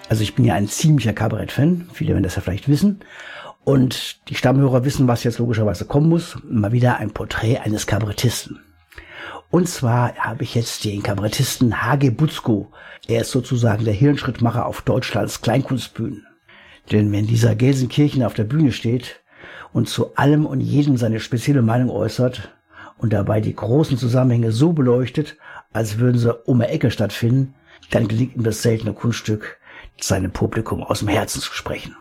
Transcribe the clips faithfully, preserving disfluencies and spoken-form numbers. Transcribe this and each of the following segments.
Also ich bin ja ein ziemlicher Kabarett-Fan, viele werden das ja vielleicht wissen. Und die Stammhörer wissen, was jetzt logischerweise kommen muss. Mal wieder ein Porträt eines Kabarettisten. Und zwar habe ich jetzt den Kabarettisten H G Butzko. Er ist sozusagen der Hirnschrittmacher auf Deutschlands Kleinkunstbühnen. Denn wenn dieser Gelsenkirchen auf der Bühne steht und zu allem und jedem seine spezielle Meinung äußert und dabei die großen Zusammenhänge so beleuchtet, als würden sie um die Ecke stattfinden, dann gelingt ihm das seltene Kunststück, seinem Publikum aus dem Herzen zu sprechen.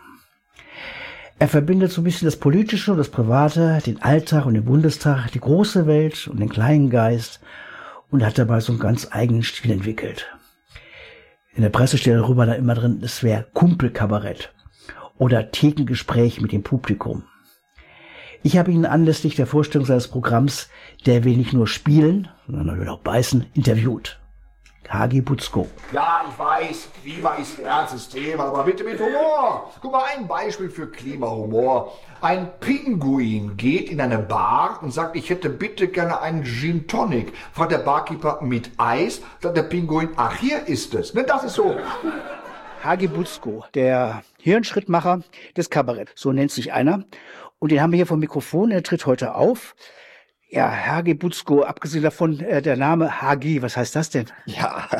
Er verbindet so ein bisschen das Politische und das Private, den Alltag und den Bundestag, die große Welt und den kleinen Geist und hat dabei so einen ganz eigenen Stil entwickelt. In der Presse steht darüber da immer drin, es wäre Kumpelkabarett oder Thekengespräch mit dem Publikum. Ich habe ihn anlässlich der Vorstellung seines Programms Der will nicht nur spielen, sondern er will auch beißen, interviewt. H G Butzko. Ja, ich weiß, Klima ist ein ernstes Thema, aber bitte mit Humor. Guck mal, ein Beispiel für Klimahumor. Ein Pinguin geht in eine Bar und sagt, ich hätte bitte gerne einen Gin Tonic. Fragt der Barkeeper, mit Eis? Sagt der Pinguin, ach, hier ist es. Ne, das ist so. H G Butzko, der Hirnschrittmacher des Kabarett, so nennt sich einer. Und den haben wir hier vom Mikrofon, er tritt heute auf. Ja, H G Butzko, abgesehen davon äh, der Name H G, was heißt das denn? Ja,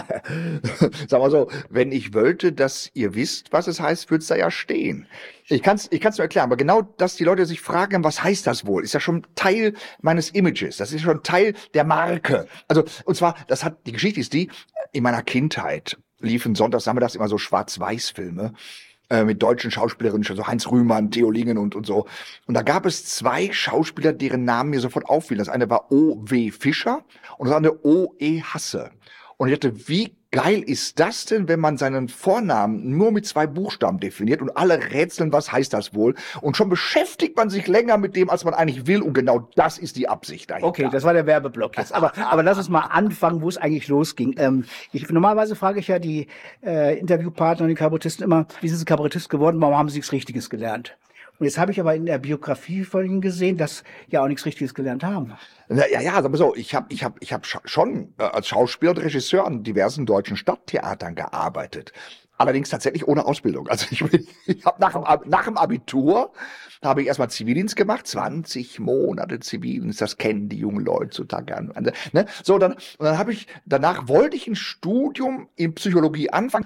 sag mal so, wenn ich wollte, dass ihr wisst, was es heißt, würde es da ja stehen. Ich kann es ich kann's nur erklären, aber genau, dass die Leute sich fragen, was heißt das wohl, ist ja schon Teil meines Images, das ist schon Teil der Marke. Also, und zwar, das hat, die Geschichte ist die, in meiner Kindheit liefen sonntags nachmittags immer so Schwarz-Weiß-Filme mit deutschen Schauspielerinnen, also Heinz Rühmann, Theo Lingen und, und so. Und da gab es zwei Schauspieler, deren Namen mir sofort auffielen. Das eine war O W Fischer und das andere O E Hasse. Und ich dachte, wie geil ist das denn, wenn man seinen Vornamen nur mit zwei Buchstaben definiert und alle rätseln, was heißt das wohl? Und schon beschäftigt man sich länger mit dem, als man eigentlich will. Und genau das ist die Absicht dahinter. Okay, das war der Werbeblock jetzt. Aber, aber lass uns mal anfangen, wo es eigentlich losging. Ähm, ich, normalerweise frage ich ja die äh, Interviewpartner und die Kabarettisten immer, wie sind sie Kabarettist geworden, warum haben sie nichts Richtiges gelernt? Und jetzt habe ich aber in der Biografie von ihnen gesehen, dass ja auch nichts Richtiges gelernt haben. Ja, ja, sag mal so, ich habe ich hab, ich hab schon äh, als Schauspieler und Regisseur an diversen deutschen Stadttheatern gearbeitet. Allerdings tatsächlich ohne Ausbildung. Also ich, ich habe nach, dem, nach dem Abitur habe ich erstmal Zivildienst gemacht, zwanzig Monate Zivildienst, das kennen die jungen Leute zutage. Ne? So, dann, und dann habe ich, danach wollte ich ein Studium in Psychologie anfangen,